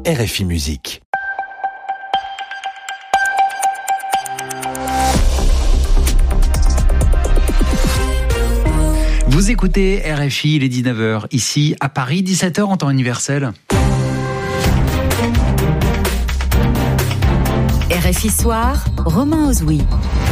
RFI Musique. Vous écoutez RFI, il est 19h, ici à Paris, 17h en temps universel. RFI Soir, Romain Ozoui.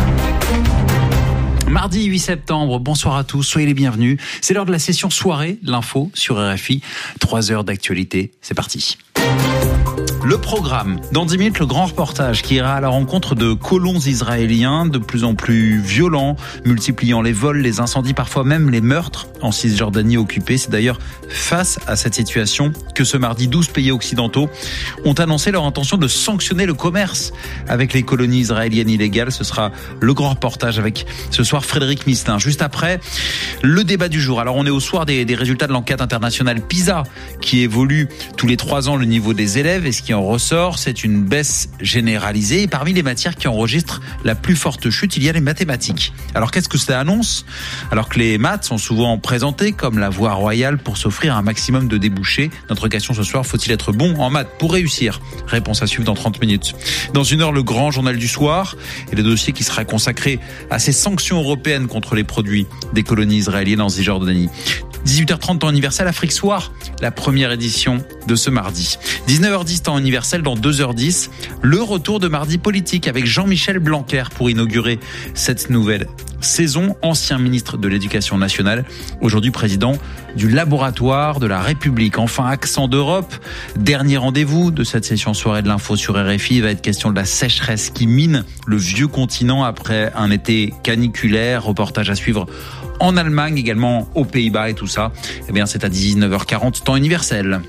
Mardi 8 septembre, bonsoir à tous, soyez les bienvenus. C'est l'heure de la session soirée, l'info sur RFI. 3 heures d'actualité, c'est parti. Le programme. Dans 10 minutes, le grand reportage qui ira à la rencontre de colons israéliens de plus en plus violents, multipliant les vols, les incendies, parfois même les meurtres en Cisjordanie occupée. C'est d'ailleurs face à cette situation que ce mardi, 12 pays occidentaux ont annoncé leur intention de sanctionner le commerce avec les colonies israéliennes illégales. Ce sera le grand reportage avec ce soir Frédéric Misselin. Juste après, le débat du jour. Alors on est au soir des résultats de l'enquête internationale PISA qui évolue tous les 3 ans le niveau des élèves, et ce qui en ressort, c'est une baisse généralisée. Et parmi les matières qui enregistrent la plus forte chute, il y a les mathématiques. Alors qu'est-ce que cela annonce ? Alors que les maths sont souvent présentées comme la voie royale pour s'offrir un maximum de débouchés. Notre question ce soir, faut-il être bon en maths pour réussir ? Réponse à suivre dans 30 minutes. Dans 1 heure, le grand journal du soir et le dossier qui sera consacré à ces sanctions européennes contre les produits des colonies israéliennes en Cisjordanie. 18h30 temps universel, Afrique Soir, la première édition de ce mardi. 19h10 temps universel, dans 2h10, le retour de Mardi politique avec Jean-Michel Blanquer pour inaugurer cette nouvelle saison. Ancien ministre de l'Éducation nationale, aujourd'hui président du laboratoire de la République. Enfin, accent d'Europe, dernier rendez-vous de cette session soirée de l'info sur RFI. Il va être question de la sécheresse qui mine le vieux continent après un été caniculaire. Reportage à suivre en Allemagne, également aux Pays-Bas et tout ça. Eh bien, c'est à 19h40, temps universel.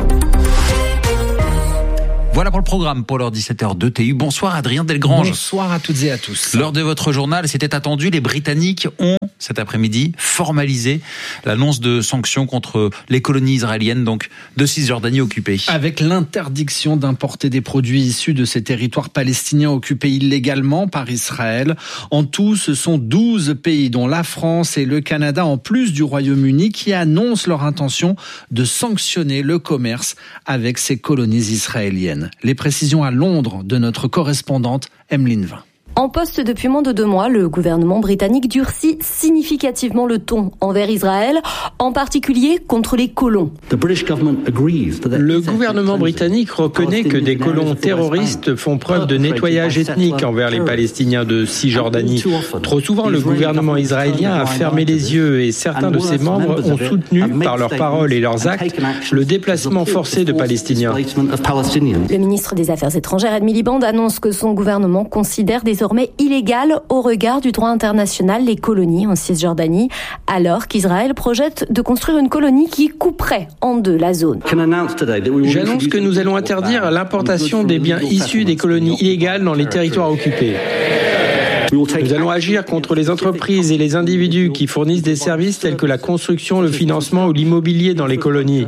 Voilà pour le programme pour l'heure 17h de TU. Bonsoir Adrien Delgrange. Bonsoir à toutes et à tous. L'heure de votre journal, c'était attendu. Les Britanniques ont, cet après-midi, formalisé l'annonce de sanctions contre les colonies israéliennes, donc de Cisjordanie occupée. Avec l'interdiction d'importer des produits issus de ces territoires palestiniens occupés illégalement par Israël. En tout, ce sont 12 pays, dont la France et le Canada, en plus du Royaume-Uni, qui annoncent leur intention de sanctionner le commerce avec ces colonies israéliennes. Les précisions à Londres de notre correspondante Emeline Vin. En poste depuis moins de 2 mois, le gouvernement britannique durcit significativement le ton envers Israël, en particulier contre les colons. Le gouvernement britannique reconnaît que des colons terroristes font preuve de nettoyage ethnique envers les Palestiniens de Cisjordanie. Trop souvent, le gouvernement israélien a fermé les yeux et certains de ses membres ont soutenu, par leurs paroles et leurs actes, le déplacement forcé de Palestiniens. Le ministre des Affaires étrangères, Ed Miliband, annonce que son gouvernement considère désormais illégal au regard du droit international les colonies en Cisjordanie, alors qu'Israël projette de construire une colonie qui couperait en 2 la zone. J'annonce que nous allons interdire l'importation des biens issus des colonies illégales dans les territoires occupés. Nous allons agir contre les entreprises et les individus qui fournissent des services tels que la construction, le financement ou l'immobilier dans les colonies.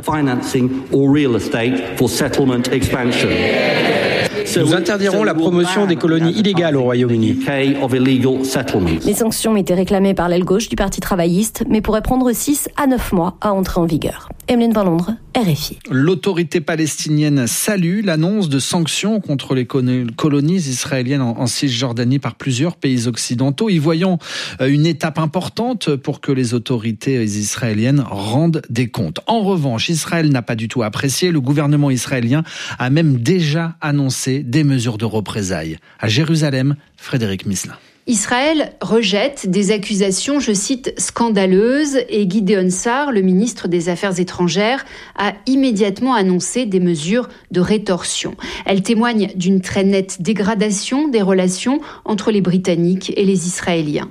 Nous interdirons la promotion des colonies illégales au Royaume-Uni. Les sanctions étaient réclamées par l'aile gauche du Parti travailliste, mais pourraient prendre 6 à 9 mois à entrer en vigueur. Emeline Van Londres, RFI. L'autorité palestinienne salue l'annonce de sanctions contre les colonies israéliennes en Cisjordanie par plusieurs pays occidentaux, y voyant une étape importante pour que les autorités israéliennes rendent des comptes. En revanche, Israël n'a pas du tout apprécié. Le gouvernement israélien a même déjà annoncé des mesures de représailles. À Jérusalem, Frédéric Misselin. Israël rejette des accusations, je cite, scandaleuses, et Gideon Sa'ar, le ministre des Affaires étrangères, a immédiatement annoncé des mesures de rétorsion. Elles témoignent d'une très nette dégradation des relations entre les Britanniques et les Israéliens.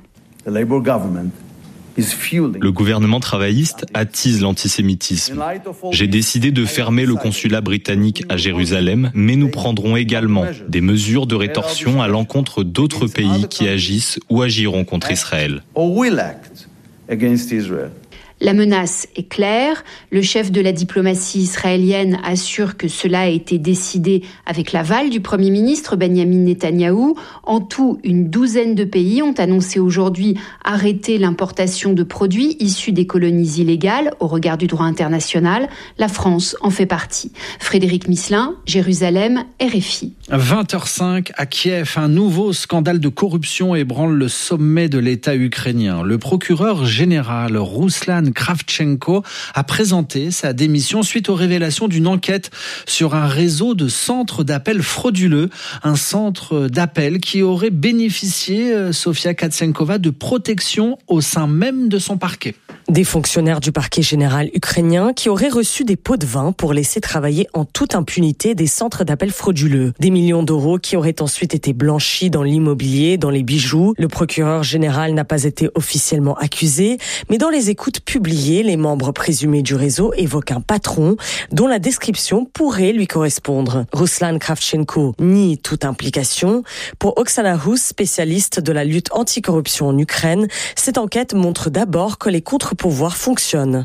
Le gouvernement travailliste attise l'antisémitisme. J'ai décidé de fermer le consulat britannique à Jérusalem, mais nous prendrons également des mesures de rétorsion à l'encontre d'autres pays qui agissent ou agiront contre Israël. La menace est claire. Le chef de la diplomatie israélienne assure que cela a été décidé avec l'aval du Premier ministre Benjamin Netanyahou. En tout, une douzaine de pays ont annoncé aujourd'hui arrêter l'importation de produits issus des colonies illégales au regard du droit international. La France en fait partie. Frédéric Misselin, Jérusalem, RFI. 20h05 à Kiev, un nouveau scandale de corruption ébranle le sommet de l'État ukrainien. Le procureur général Ruslan Kravchenko a présenté sa démission suite aux révélations d'une enquête sur un réseau de centres d'appel frauduleux. Un centre d'appel qui aurait bénéficié, Sofia Katsenkova, de protection au sein même de son parquet. Des fonctionnaires du parquet général ukrainien qui auraient reçu des pots de vin pour laisser travailler en toute impunité des centres d'appel frauduleux. Des millions d'euros qui auraient ensuite été blanchis dans l'immobilier, dans les bijoux. Le procureur général n'a pas été officiellement accusé, mais dans les écoutes publiées, les membres présumés du réseau évoquent un patron dont la description pourrait lui correspondre. Ruslan Kravchenko nie toute implication. Pour Oksana Hus, spécialiste de la lutte anticorruption en Ukraine, cette enquête montre d'abord que les contre-pouvoirs fonctionnent.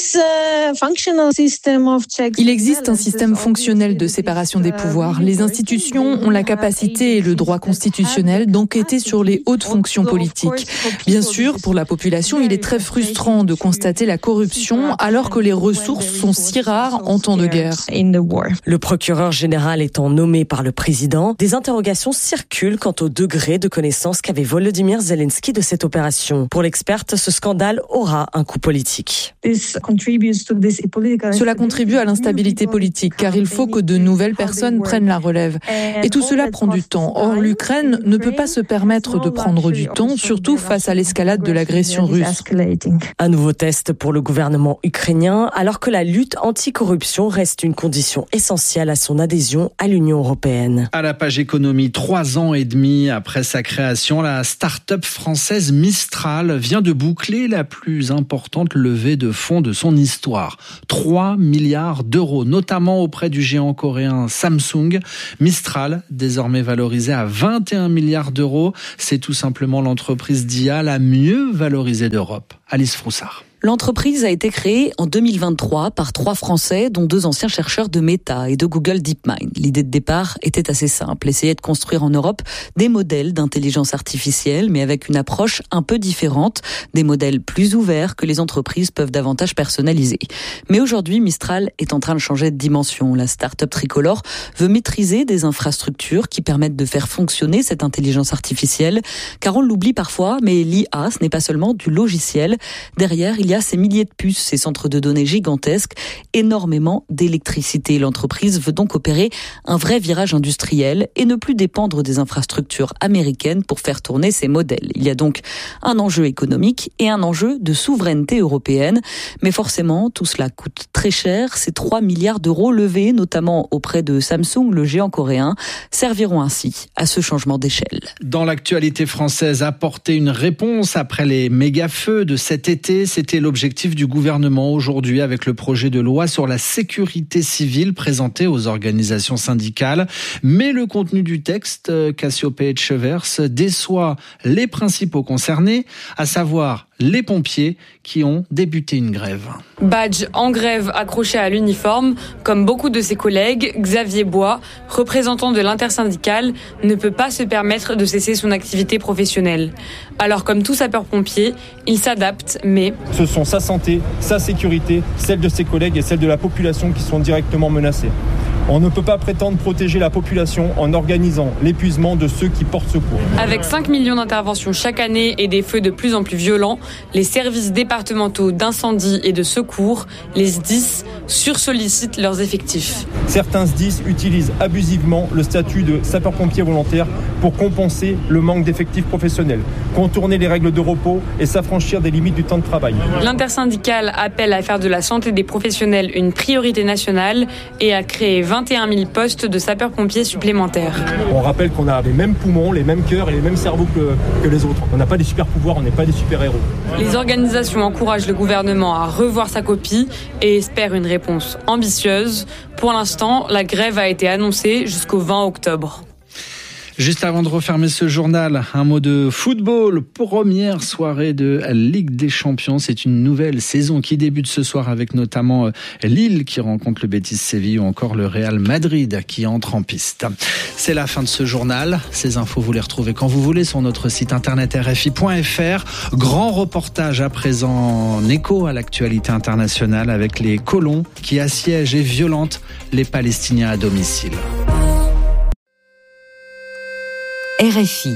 Il existe un système fonctionnel de séparation des pouvoirs. Les institutions ont la capacité et le droit constitutionnel d'enquêter sur les hautes fonctions politiques. Bien sûr, pour la population, il est très frustrant de constater la corruption alors que les ressources sont si rares en temps de guerre. Le procureur général étant nommé par le président, des interrogations circulent quant au degré de connaissance qu'avait Volodymyr Zelensky de cette opération. Pour l'experte, ce scandale aura un coût politique. Cela contribue à l'instabilité politique car il faut que de nouvelles personnes prennent la relève. Et tout cela prend du temps. Or, l'Ukraine ne peut pas se permettre de prendre du temps, surtout face à l'escalade de l'agression russe. Un nouveau test pour le gouvernement ukrainien, alors que la lutte anticorruption reste une condition essentielle à son adhésion à l'Union européenne. À la page économie, 3 ans et demi après sa création, la start-up française Mistral vient de boucler la plus importante levée de fonds de son histoire. 3 milliards d'euros, notamment auprès du géant coréen Samsung. Mistral, désormais valorisé à 21 milliards d'euros, c'est tout simplement l'entreprise d'IA la mieux valorisée d'Europe. Alice Froussard. L'entreprise a été créée en 2023 par 3 Français, dont 2 anciens chercheurs de Meta et de Google DeepMind. L'idée de départ était assez simple, essayer de construire en Europe des modèles d'intelligence artificielle, mais avec une approche un peu différente, des modèles plus ouverts que les entreprises peuvent davantage personnaliser. Mais aujourd'hui, Mistral est en train de changer de dimension. La start-up tricolore veut maîtriser des infrastructures qui permettent de faire fonctionner cette intelligence artificielle, car on l'oublie parfois, mais l'IA, ce n'est pas seulement du logiciel. Derrière, il y a ces milliers de puces, ces centres de données gigantesques, énormément d'électricité. L'entreprise veut donc opérer un vrai virage industriel et ne plus dépendre des infrastructures américaines pour faire tourner ces modèles. Il y a donc un enjeu économique et un enjeu de souveraineté européenne. Mais forcément, tout cela coûte très cher. Ces 3 milliards d'euros levés, notamment auprès de Samsung, le géant coréen, serviront ainsi à ce changement d'échelle. Dans l'actualité française, apporter une réponse après les méga-feux de cet été, c'était l'objectif du gouvernement aujourd'hui avec le projet de loi sur la sécurité civile présenté aux organisations syndicales. Mais le contenu du texte, Cassiopée Etchevers, déçoit les principaux concernés, à savoir les pompiers qui ont débuté une grève. Badge en grève accroché à l'uniforme, comme beaucoup de ses collègues, Xavier Bois, représentant de l'intersyndicale, ne peut pas se permettre de cesser son activité professionnelle. Alors comme tout sapeur-pompier, il s'adapte, mais... Ce sont sa santé, sa sécurité, celle de ses collègues et celle de la population qui sont directement menacées. On ne peut pas prétendre protéger la population en organisant l'épuisement de ceux qui portent secours. Avec 5 millions d'interventions chaque année et des feux de plus en plus violents, les services départementaux d'incendie et de secours, les SDIS, sursollicitent leurs effectifs. Certains SDIS utilisent abusivement le statut de sapeur-pompier volontaire pour compenser le manque d'effectifs professionnels, contourner les règles de repos et s'affranchir des limites du temps de travail. L'intersyndicale appelle à faire de la santé des professionnels une priorité nationale et à créer 21 000 postes de sapeurs-pompiers supplémentaires. On rappelle qu'on a les mêmes poumons, les mêmes cœurs et les mêmes cerveaux que les autres. On n'a pas des super-pouvoirs, on n'est pas des super-héros. Les organisations encouragent le gouvernement à revoir sa copie et espèrent une réponse ambitieuse. Pour l'instant, la grève a été annoncée jusqu'au 20 octobre. Juste avant de refermer ce journal, un mot de football. Première soirée de Ligue des Champions. C'est une nouvelle saison qui débute ce soir avec notamment Lille qui rencontre le Betis Séville ou encore le Real Madrid qui entre en piste. C'est la fin de ce journal. Ces infos, vous les retrouvez quand vous voulez sur notre site internet rfi.fr. Grand reportage à présent en écho à l'actualité internationale avec les colons qui assiègent et violentent les Palestiniens à domicile. RFI.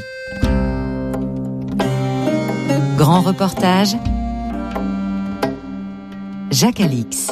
Grand reportage. Jacques Alix.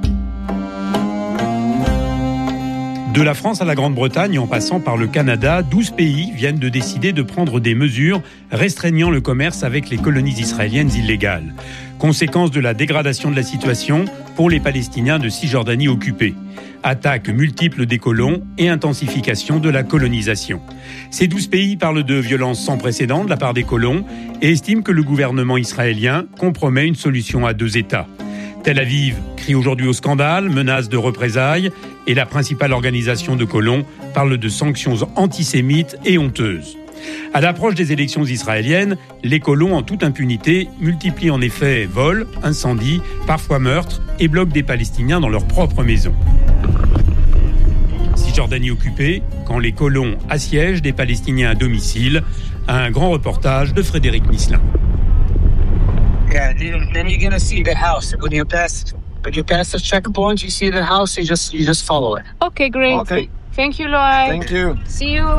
De la France à la Grande-Bretagne, en passant par le Canada, 12 pays viennent de décider de prendre des mesures restreignant le commerce avec les colonies israéliennes illégales. Conséquence de la dégradation de la situation pour les Palestiniens de Cisjordanie occupée. Attaques multiples des colons et intensification de la colonisation. Ces 12 pays parlent de violences sans précédent de la part des colons et estiment que le gouvernement israélien compromet une solution à 2 États. Tel Aviv crie aujourd'hui au scandale, menace de représailles et la principale organisation de colons parle de sanctions antisémites et honteuses. À l'approche des élections israéliennes, les colons en toute impunité multiplient en effet vols, incendies, parfois meurtres et bloquent des Palestiniens dans leur propre maison. Cisjordanie occupée, quand les colons assiègent des Palestiniens à domicile, un grand reportage de Frédéric Misselin. Yeah, then you're gonna see the house. When you pass the checkpoint, you see the house. You just follow it. Okay, great. Okay. Thank you, Lloyd. Thank you. See you.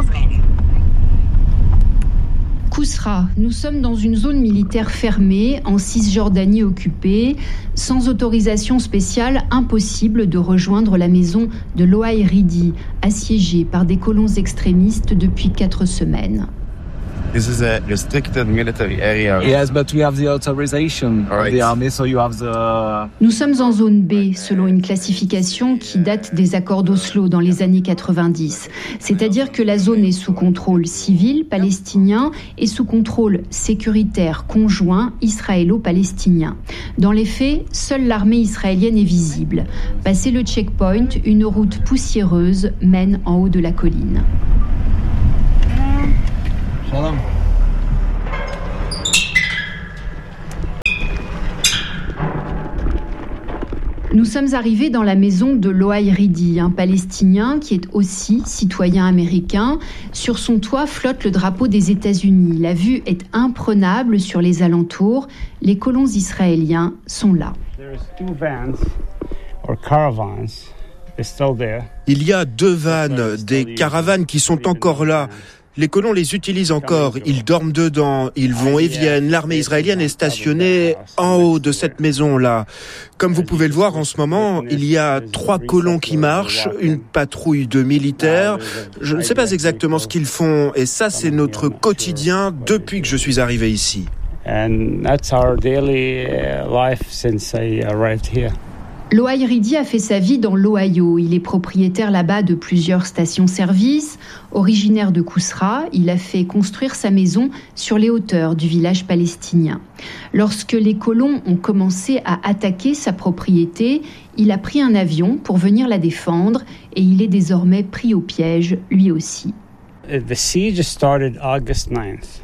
Kousra, nous sommes dans une zone militaire fermée, en Cisjordanie occupée. Sans autorisation spéciale, impossible de rejoindre la maison de Loaï Ridi, assiégée par des colons extrémistes depuis 4 semaines. This is a restricted military area. Yes, but we have the authorization of the army, so you have the... Nous sommes en zone B, selon une classification qui date des accords d'Oslo dans les années 90. C'est-à-dire que la zone est sous contrôle civil palestinien et sous contrôle sécuritaire conjoint israélo-palestinien. Dans les faits, seule l'armée israélienne est visible. Passé le checkpoint, une route poussiéreuse mène en haut de la colline. Nous sommes arrivés dans la maison de Loaï Ridi, un Palestinien qui est aussi citoyen américain. Sur son toit flotte le drapeau des États-Unis. La vue est imprenable sur les alentours. Les colons israéliens sont là. Il y a 2 vannes, des caravanes qui sont encore là. Les colons les utilisent encore, ils dorment dedans, ils vont et viennent. L'armée israélienne est stationnée en haut de cette maison-là. Comme vous pouvez le voir en ce moment, il y a 3 colons qui marchent, une patrouille de militaires. Je ne sais pas exactement ce qu'ils font et ça c'est notre quotidien depuis que je suis arrivé ici. And that's our daily life since I arrived here. Loaï Ridi a fait sa vie dans l'Ohio. Il est propriétaire là-bas de plusieurs stations-service. Originaire de Kousra, il a fait construire sa maison sur les hauteurs du village palestinien. Lorsque les colons ont commencé à attaquer sa propriété, il a pris un avion pour venir la défendre et il est désormais pris au piège, lui aussi. The siege started August 9th.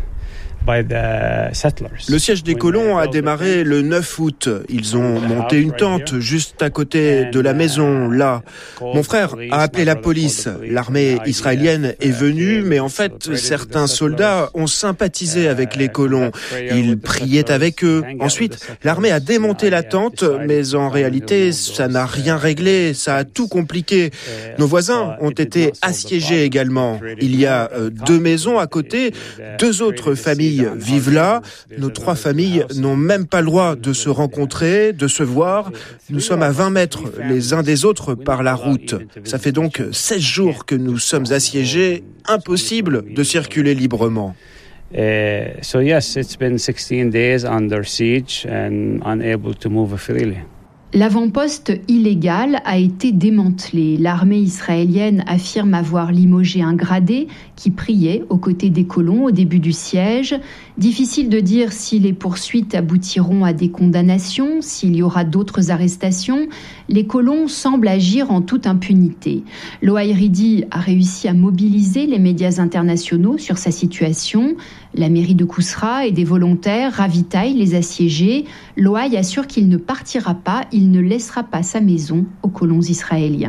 Le siège des colons a démarré le 9 août. Ils ont monté une tente juste à côté de la maison, là. Mon frère a appelé la police. L'armée israélienne est venue, mais en fait, certains soldats ont sympathisé avec les colons. Ils priaient avec eux. Ensuite, l'armée a démonté la tente, mais en réalité, ça n'a rien réglé. Ça a tout compliqué. Nos voisins ont été assiégés également. Il y a 2 maisons à côté, 2 autres familles vivent là. Nos 3 familles n'ont même pas le droit de se rencontrer, de se voir. Nous sommes à 20 mètres les uns des autres par la route. Ça fait donc 16 jours que nous sommes assiégés. Impossible de circuler librement. So yes, it's been 16 days under siege and unable to move freely. L'avant-poste illégal a été démantelé. L'armée israélienne affirme avoir limogé un gradé qui priait aux côtés des colons au début du siège. Difficile de dire si les poursuites aboutiront à des condamnations, s'il y aura d'autres arrestations. Les colons semblent agir en toute impunité. L'Ohaïridi a réussi à mobiliser les médias internationaux sur sa situation. La mairie de Kousra et des volontaires ravitaillent les assiégés. L'Ohaï assure qu'il ne partira pas, il ne laissera pas sa maison aux colons israéliens.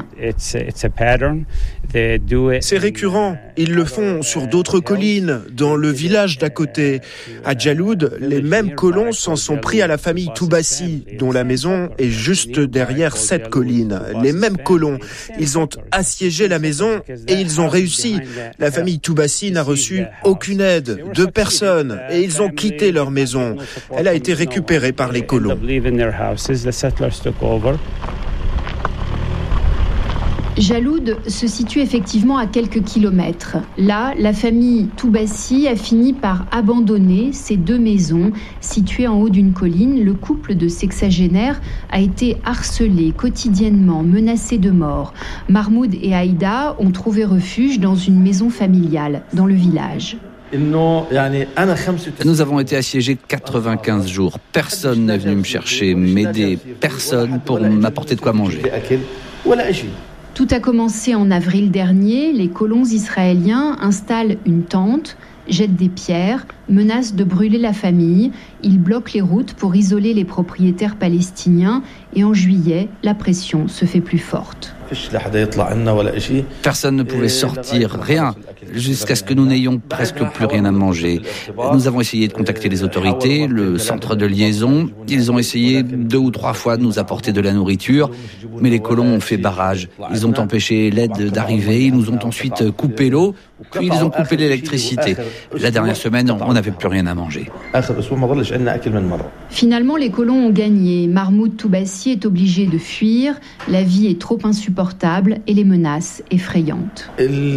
C'est récurrent. Ils le font sur d'autres collines, dans le village d'à côté. À Jaloud, les mêmes colons s'en sont pris à la famille Toubassi, dont la maison est juste derrière cette colline. Les mêmes colons. Ils ont assiégé la maison et ils ont réussi. La famille Toubassi n'a reçu aucune aide de personne et ils ont quitté leur maison. Elle a été récupérée par les colons. Jaloud se situe effectivement à quelques kilomètres. Là, la famille Toubassi a fini par abandonner ces 2 maisons situées en haut d'une colline. Le couple de sexagénaires a été harcelé quotidiennement, menacé de mort. Mahmoud et Aïda ont trouvé refuge dans une maison familiale dans le village. Nous avons été assiégés 95 jours. Personne n'est venu me chercher, m'aider. Personne pour m'apporter de quoi manger. Tout a commencé en avril dernier. Les colons israéliens installent une tente, jettent des pierres, menacent de brûler la famille. Ils bloquent les routes pour isoler les propriétaires palestiniens. Et en juillet, la pression se fait plus forte. Personne ne pouvait sortir, rien, jusqu'à ce que nous n'ayons presque plus rien à manger. Nous avons essayé de contacter les autorités, le centre de liaison. Ils ont essayé 2 ou 3 fois de nous apporter de la nourriture, mais les colons ont fait barrage. Ils ont empêché l'aide d'arriver, ils nous ont ensuite coupé l'eau, puis ils ont coupé l'électricité. La dernière semaine, on n'avait plus rien à manger. Finalement, les colons ont gagné. Mahmoud Toubassi est obligé de fuir. La vie est trop insupportable et les menaces effrayantes.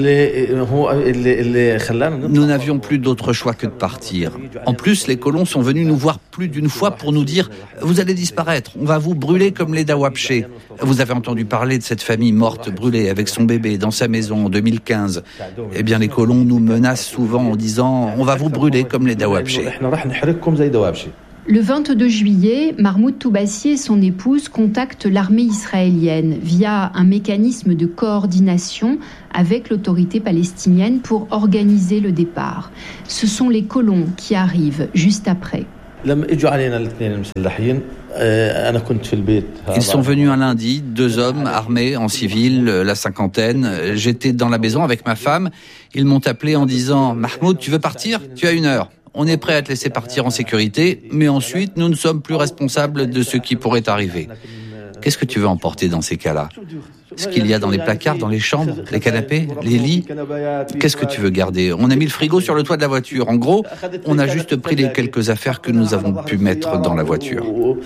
Nous n'avions plus d'autre choix que de partir. En plus, les colons sont venus nous voir plus d'une fois pour nous dire « Vous allez disparaître, on va vous brûler comme les Dawabshé ». Vous avez entendu parler de cette famille morte, brûlée avec son bébé dans sa maison en 2015. Eh bien, les colons nous menacent souvent en disant « On va vous brûler comme les Dawabshé ». Le 22 juillet, Mahmoud Toubassi et son épouse contactent l'armée israélienne via un mécanisme de coordination avec l'autorité palestinienne pour organiser le départ. Ce sont les colons qui arrivent juste après. Ils sont venus un lundi, 2 hommes armés en civil, la cinquantaine. J'étais dans la maison avec ma femme. Ils m'ont appelé en disant « Mahmoud, tu veux partir ? Tu as 1 heure. On est prêt à te laisser partir en sécurité, mais ensuite, nous ne sommes plus responsables de ce qui pourrait arriver. » Qu'est-ce que tu veux emporter dans ces cas-là ? Ce qu'il y a dans les placards, dans les chambres, les canapés, les lits ? Qu'est-ce que tu veux garder ? On a mis le frigo sur le toit de la voiture. En gros, on a juste pris les quelques affaires que nous avons pu mettre dans la voiture.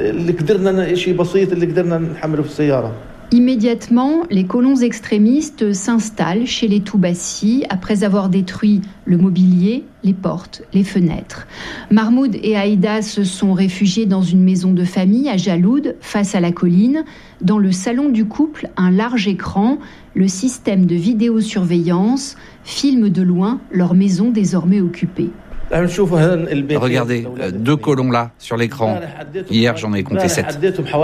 Immédiatement, les colons extrémistes s'installent chez les Toubassi après avoir détruit le mobilier, les portes, les fenêtres. Mahmoud et Aïda se sont réfugiés dans une maison de famille à Jaloud, face à la colline. Dans le salon du couple, un large écran, le système de vidéosurveillance filme de loin leur maison désormais occupée. Regardez, 2 colons là, sur l'écran. Hier, j'en ai compté 7.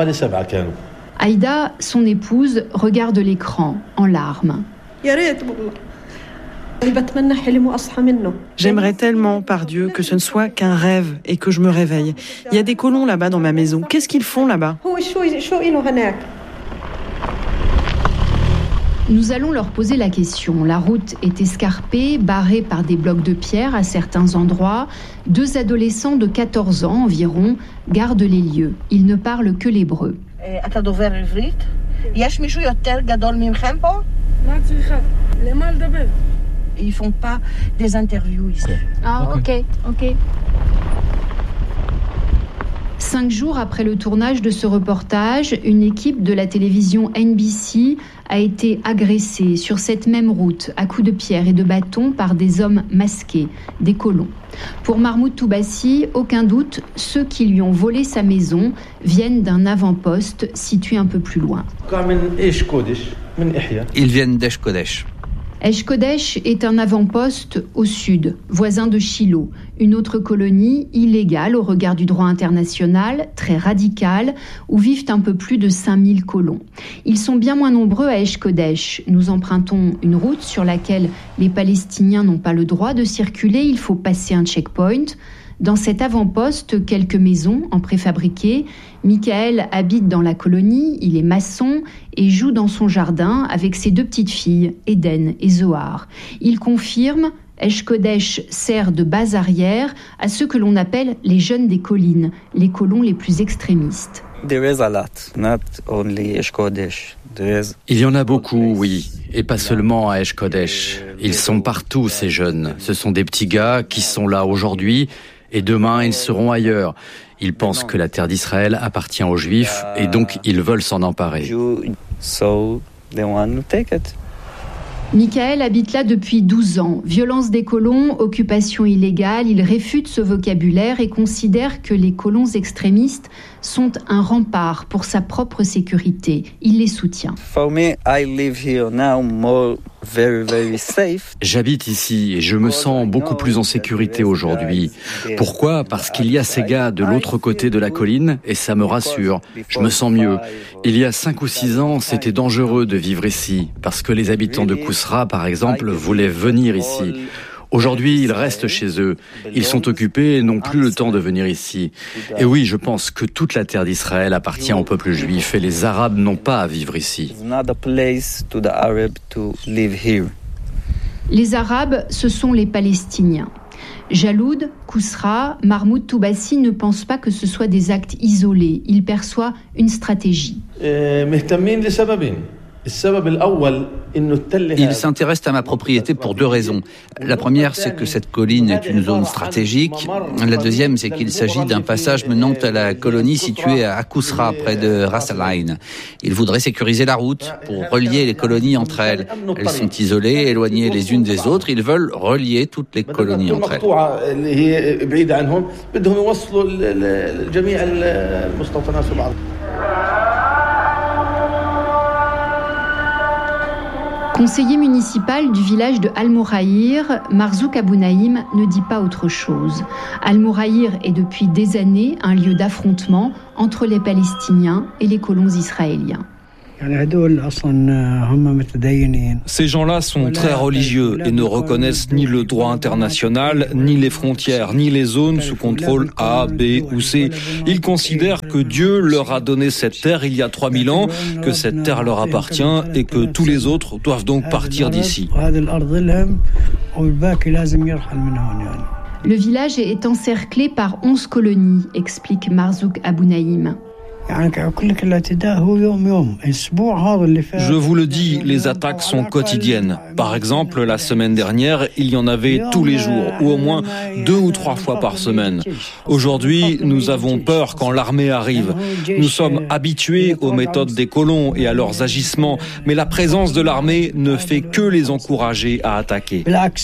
Aïda, son épouse, regarde l'écran en larmes. J'aimerais tellement, par Dieu, que ce ne soit qu'un rêve et que je me réveille. Il y a des colons là-bas dans ma maison. Qu'est-ce qu'ils font là-bas ? Nous allons leur poser la question. La route est escarpée, barrée par des blocs de pierre à certains endroits. 2 adolescents de 14 ans environ gardent les lieux. Ils ne parlent que l'hébreu. Ils font pas des interviews ici. Ah, ok. 5 jours après le tournage de ce reportage, une équipe de la télévision NBC a été agressée sur cette même route à coups de pierre et de bâton par des hommes masqués, des colons. Pour Mahmoud Toubassi, aucun doute, ceux qui lui ont volé sa maison viennent d'un avant-poste situé un peu plus loin. Ils viennent d'Esh Kodesh. Esh Kodesh est un avant-poste au sud, voisin de Shiloh, une autre colonie illégale au regard du droit international, très radicale, où vivent un peu plus de 5000 colons. Ils sont bien moins nombreux à Esh Kodesh. Nous empruntons une route sur laquelle les Palestiniens n'ont pas le droit de circuler, il faut passer un checkpoint. Dans cet avant-poste, quelques maisons en préfabriqué. Michael habite dans la colonie, il est maçon et joue dans son jardin avec ses 2 petites filles, Eden et Zohar. Il confirme, Esh Kodesh sert de base arrière à ceux que l'on appelle les jeunes des collines, les colons les plus extrémistes. Il y en a beaucoup, oui, et pas seulement à Esh Kodesh. Ils sont partout, ces jeunes. Ce sont des petits gars qui sont là aujourd'hui et demain ils seront ailleurs. Ils pensent que la terre d'Israël appartient aux Juifs et donc ils veulent s'en emparer. Michael habite là depuis 12 ans. Violence des colons, occupation illégale, il réfute ce vocabulaire et considère que les colons extrémistes sont un rempart pour sa propre sécurité. Il les soutient. J'habite ici et je me sens beaucoup plus en sécurité aujourd'hui. Pourquoi ? Parce qu'il y a ces gars de l'autre côté de la colline et ça me rassure. Je me sens mieux. Il y a 5 ou 6 ans, c'était dangereux de vivre ici parce que les habitants de Kousra, par exemple, voulaient venir ici. Aujourd'hui, ils restent chez eux. Ils sont occupés et n'ont plus le temps de venir ici. Et oui, je pense que toute la terre d'Israël appartient au peuple juif et les Arabes n'ont pas à vivre ici. Les Arabes, ce sont les Palestiniens. Jaloud, Kousra, Mahmoud Toubassi ne pensent pas que ce soit des actes isolés. Ils perçoivent une stratégie. Ils s'intéressent à ma propriété pour 2 raisons. La première, c'est que cette colline est une zone stratégique. La deuxième, c'est qu'il s'agit d'un passage menant à la colonie située à Kousra, près de Ras Al Ain. Ils voudraient sécuriser la route pour relier les colonies entre elles. Elles sont isolées, éloignées les unes des autres. Ils veulent relier toutes les colonies entre elles. Conseiller municipal du village de Al-Mouraïr, Marzouk Abounaïm ne dit pas autre chose. Al-Mouraïr est depuis des années un lieu d'affrontement entre les Palestiniens et les colons israéliens. Ces gens-là sont très religieux et ne reconnaissent ni le droit international, ni les frontières, ni les zones sous contrôle A, B ou C. Ils considèrent que Dieu leur a donné cette terre il y a 3000 ans, que cette terre leur appartient et que tous les autres doivent donc partir d'ici. Le village est encerclé par 11 colonies, explique Marzouk Abounaïm. Je vous le dis, les attaques sont quotidiennes. Par exemple, la semaine dernière, il y en avait tous les jours, ou au moins 2 ou 3 fois par semaine. Aujourd'hui, nous avons peur quand l'armée arrive. Nous sommes habitués aux méthodes des colons et à leurs agissements, mais la présence de l'armée ne fait que les encourager à attaquer.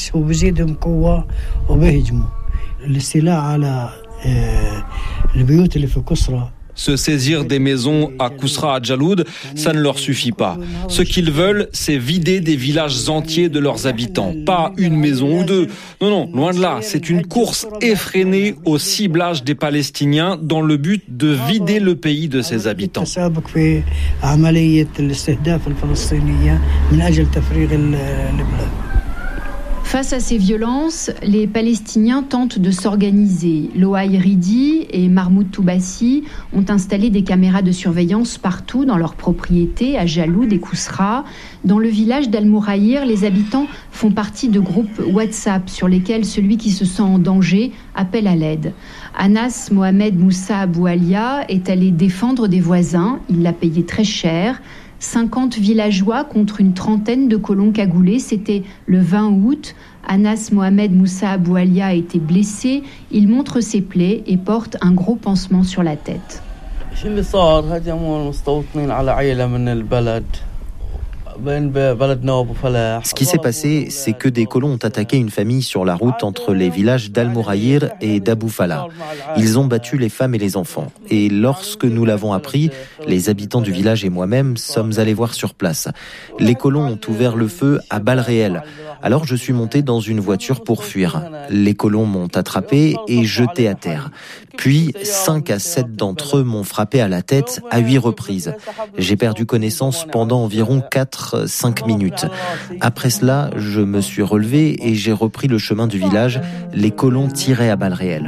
Se saisir des maisons à Kousra, à Jaloud, ça ne leur suffit pas. Ce qu'ils veulent, c'est vider des villages entiers de leurs habitants. Pas une maison ou 2. Non, loin de là. C'est une course effrénée au ciblage des Palestiniens dans le but de vider le pays de ses habitants. Face à ces violences, les Palestiniens tentent de s'organiser. Loaï Ridi et Mahmoud Toubassi ont installé des caméras de surveillance partout dans leurs propriétés, à Jaloud et Kousra. Dans le village d'Al-Mouraïr, les habitants font partie de groupes WhatsApp sur lesquels celui qui se sent en danger appelle à l'aide. Anas Mohamed Moussa Aboualia est allé défendre des voisins. Il l'a payé très cher. 50 villageois contre une trentaine de colons cagoulés. C'était le 20 août. Anas Mohamed Moussa Aboualia a été blessé. Il montre ses plaies et porte un gros pansement sur la tête. Ce qui s'est passé, c'est que des colons ont attaqué une famille sur la route entre les villages d'Al-Mourayir et d'Abou Fala. Ils ont battu les femmes et les enfants. Et lorsque nous l'avons appris, les habitants du village et moi-même sommes allés voir sur place. Les colons ont ouvert le feu à balles réelles. Alors je suis monté dans une voiture pour fuir. Les colons m'ont attrapé et jeté à terre. Puis 5 à 7 d'entre eux m'ont frappé à la tête à 8 reprises. J'ai perdu connaissance pendant environ 4-5 minutes. Après cela, je me suis relevé et j'ai repris le chemin du village. Les colons tiraient à balles réelles.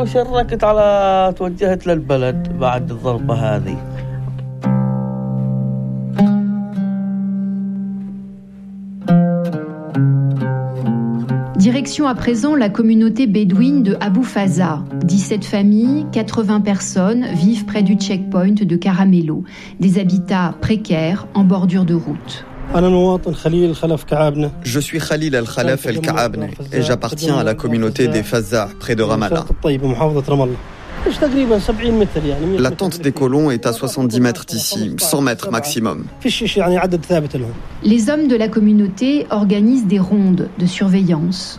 Direction à présent la communauté bédouine de Abou Faza. 17 familles, 80 personnes vivent près du checkpoint de Caramello. Des habitats précaires en bordure de route. Je suis Khalil Al-Khalaf El-Kaabne et j'appartiens à la communauté des Faza, près de Ramallah. L'attente des colons est à 70 mètres d'ici, 100 mètres maximum. Les hommes de la communauté organisent des rondes de surveillance.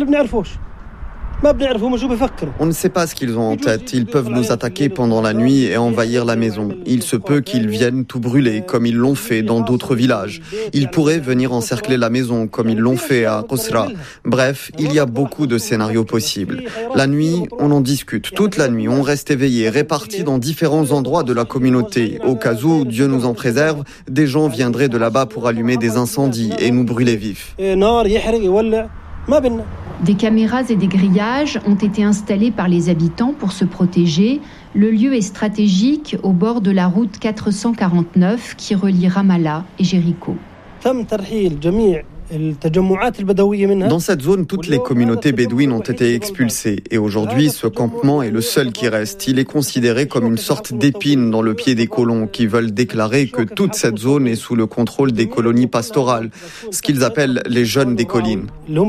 On ne sait pas ce qu'ils ont en tête. Ils peuvent nous attaquer pendant la nuit et envahir la maison. Il se peut qu'ils viennent tout brûler, comme ils l'ont fait dans d'autres villages. Ils pourraient venir encercler la maison, comme ils l'ont fait à Qusra. Bref, il y a beaucoup de scénarios possibles. La nuit, on en discute. Toute la nuit, on reste éveillé, répartis dans différents endroits de la communauté. Au cas où, Dieu nous en préserve, des gens viendraient de là-bas pour allumer des incendies et nous brûler vifs. Des caméras et des grillages ont été installés par les habitants pour se protéger. Le lieu est stratégique au bord de la route 449 qui relie Ramallah et Jéricho. Dans cette zone, toutes les communautés bédouines ont été expulsées et aujourd'hui, ce campement est le seul qui reste. Il est considéré comme une sorte d'épine dans le pied des colons qui veulent déclarer que toute cette zone est sous le contrôle des colonies pastorales, ce qu'ils appellent les jeunes des collines.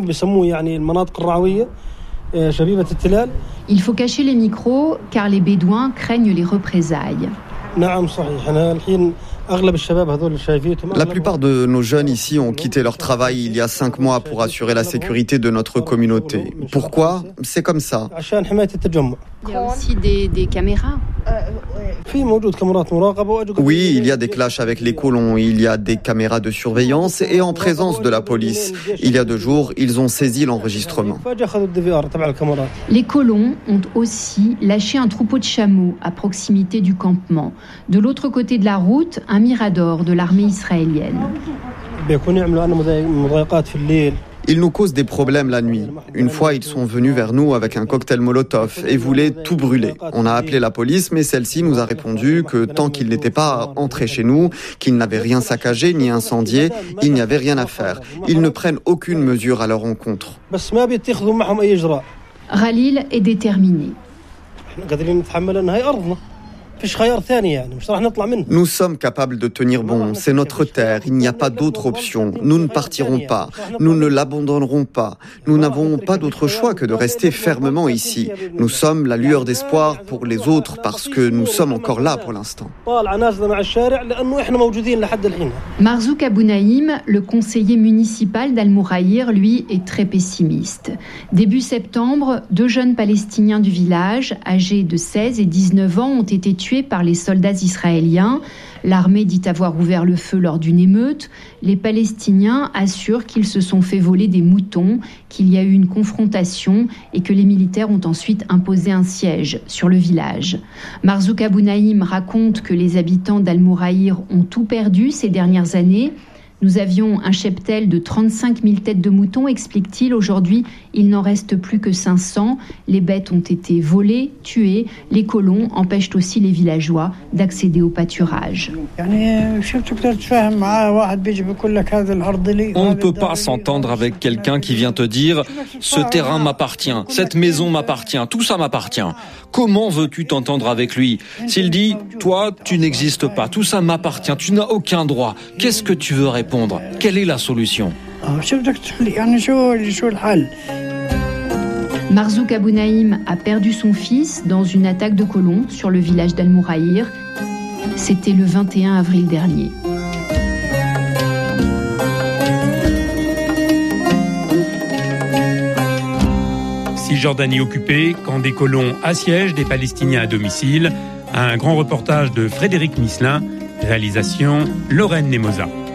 Il faut cacher les micros car les Bédouins craignent les représailles. La plupart de nos jeunes ici ont quitté leur travail il y a 5 mois pour assurer la sécurité de notre communauté. Pourquoi ? C'est comme ça. Il y a aussi des caméras. Oui, il y a des clashs avec les colons, il y a des caméras de surveillance et en présence de la police. Il y a 2 jours, ils ont saisi l'enregistrement. Les colons ont aussi lâché un troupeau de chameaux à proximité du campement. De l'autre côté de la route, un mirador de l'armée israélienne. Ils nous causent des problèmes la nuit. Une fois, ils sont venus vers nous avec un cocktail Molotov et voulaient tout brûler. On a appelé la police, mais celle-ci nous a répondu que tant qu'ils n'étaient pas entrés chez nous, qu'ils n'avaient rien saccagé ni incendié, il n'y avait rien à faire. Ils ne prennent aucune mesure à leur encontre. Khalil est déterminé. Nous sommes capables de tenir bon, c'est notre terre, il n'y a pas d'autre option. Nous ne partirons pas, nous ne l'abandonnerons pas. Nous n'avons pas d'autre choix que de rester fermement ici. Nous sommes la lueur d'espoir pour les autres parce que nous sommes encore là pour l'instant. Marzouk Abounaïm, le conseiller municipal d'Al-Mourayir, lui, est très pessimiste. Début septembre, 2 jeunes Palestiniens du village, âgés de 16 et 19 ans, ont été tués par les soldats israéliens. L'armée dit avoir ouvert le feu lors d'une émeute. Les Palestiniens assurent qu'ils se sont fait voler des moutons, qu'il y a eu une confrontation et que les militaires ont ensuite imposé un siège sur le village. Marzouk Abounaïm raconte que les habitants d'Al-Mourayir ont tout perdu ces dernières années. Nous avions un cheptel de 35 000 têtes de moutons, explique-t-il. Aujourd'hui, il n'en reste plus que 500. Les bêtes ont été volées, tuées. Les colons empêchent aussi les villageois d'accéder au pâturage. On ne peut pas s'entendre avec quelqu'un qui vient te dire « ce terrain m'appartient, cette maison m'appartient, tout ça m'appartient ». Comment veux-tu t'entendre avec lui? S'il dit « Toi, tu n'existes pas, tout ça m'appartient, tu n'as aucun droit », qu'est-ce que tu veux répondre? Quelle est la solution? Marzouk Abou Naïm a perdu son fils dans une attaque de colons sur le village d'Al-Mouraïr. C'était le 21 avril dernier. Cisjordanie occupée, quand des colons assiègent des Palestiniens à domicile. Un grand reportage de Frédéric Misselin, réalisation Lorraine Nemoza.